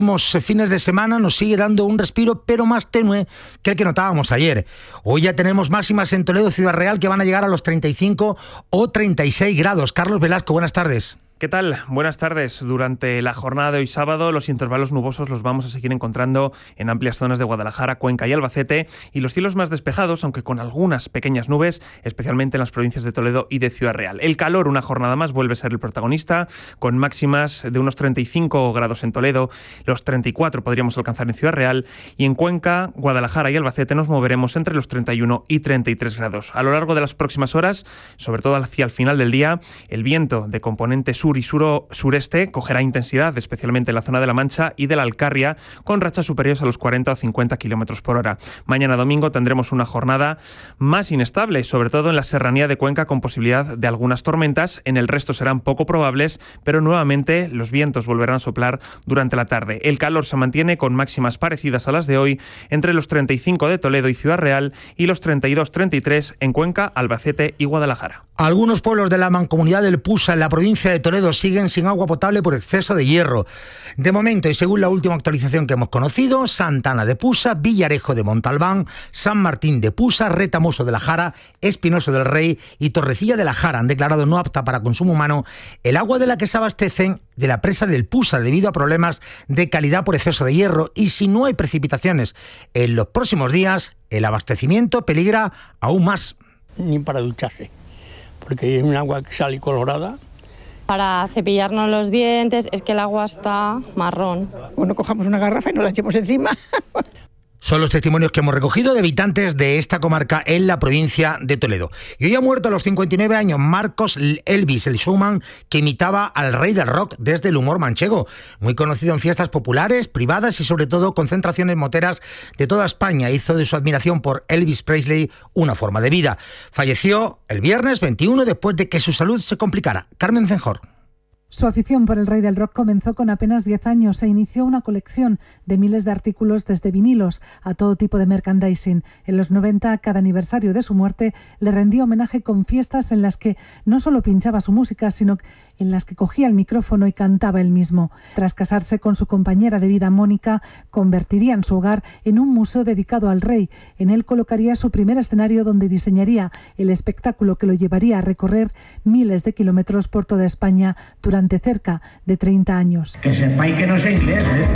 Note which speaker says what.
Speaker 1: fines de semana nos sigue dando un respiro, pero más tenue que el que notábamos ayer. Hoy ya tenemos máximas en Toledo, Ciudad Real, que van a llegar a los 35 o 36 grados. Carlos Velasco, buenas tardes.
Speaker 2: ¿Qué tal? Buenas tardes. Durante la jornada de hoy sábado, los intervalos nubosos los vamos a seguir encontrando en amplias zonas de Guadalajara, Cuenca y Albacete, y los cielos más despejados, aunque con algunas pequeñas nubes, especialmente en las provincias de Toledo y de Ciudad Real. El calor, una jornada más, vuelve a ser el protagonista, con máximas de unos 35 grados en Toledo, los 34 podríamos alcanzar en Ciudad Real, y en Cuenca, Guadalajara y Albacete nos moveremos entre los 31 y 33 grados. A lo largo de las próximas horas, sobre todo hacia el final del día, el viento de componente sur y sureste cogerá intensidad, especialmente en la zona de La Mancha y de la Alcarria, con rachas superiores a los 40 o 50 kilómetros por hora. Mañana domingo tendremos una jornada más inestable, sobre todo en la serranía de Cuenca, con posibilidad de algunas tormentas. En el resto serán poco probables, pero nuevamente los vientos volverán a soplar durante la tarde. El calor se mantiene con máximas parecidas a las de hoy, entre los 35 de Toledo y Ciudad Real y los 32-33 en Cuenca, Albacete y Guadalajara.
Speaker 1: Algunos pueblos de la mancomunidad del Pusa, en la provincia de Toledo, siguen sin agua potable por exceso de hierro. De momento, y según la última actualización que hemos conocido, Santana de Pusa, Villarejo de Montalbán, San Martín de Pusa, Retamoso de la Jara, Espinoso del Rey y Torrecilla de la Jara han declarado no apta para consumo humano el agua de la que se abastecen de la presa del Pusa debido a problemas de calidad por exceso de hierro, y si no hay precipitaciones en los próximos días, el abastecimiento peligra aún más.
Speaker 3: Ni para ducharse, porque es un agua que sale colorada.
Speaker 4: Para cepillarnos los dientes, es que el agua está marrón.
Speaker 5: Bueno, cojamos una garrafa y nos la echemos encima.
Speaker 1: Son los testimonios que hemos recogido de habitantes de esta comarca en la provincia de Toledo. Y hoy ha muerto a los 59 años Marcos Elvis, el showman que imitaba al rey del rock desde el humor manchego. Muy conocido en fiestas populares, privadas y sobre todo concentraciones moteras de toda España. Hizo de su admiración por Elvis Presley una forma de vida. Falleció el viernes 21 después de que su salud se complicara. Carmen Cenjor.
Speaker 6: Su afición por el rey del rock comenzó con apenas 10 años e inició una colección de miles de artículos, desde vinilos a todo tipo de merchandising. En los 90, cada aniversario de su muerte, le rendía homenaje con fiestas en las que no solo pinchaba su música, sino en las que cogía el micrófono y cantaba él mismo. Tras casarse con su compañera de vida, Mónica, convertirían su hogar en un museo dedicado al rey. En él colocaría su primer escenario, donde diseñaría el espectáculo que lo llevaría a recorrer miles de kilómetros por toda España durante cerca de 30 años.
Speaker 7: Que sepáis que no sé inglés, ¿eh?